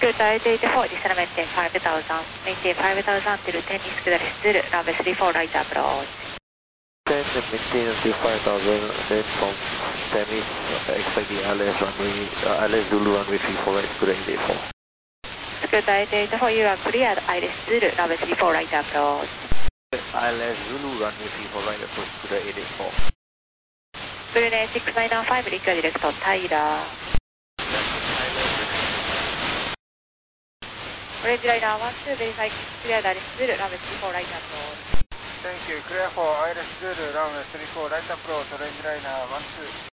Scoot ID84, descend maintain 5000, maintain 5000 till 10 square still, runway 34 right approach. 10 maintain until 5000, then from 10 is expect the LS runway, LS Zulu runway 34 right, Scoot ID84. Scoot ID84, you are cleared, ILS Zulu, runway 34 right approach. ILS Zulu runway 34 right approach, Scoot ID84. Brunei 6995, request direct Tyler. Orange Liner 12, verify cleared ILS Zulu, runway 34 right approach. Thank you. Clear for ILS Zulu, runway 34 right approach, Orange Liner 12.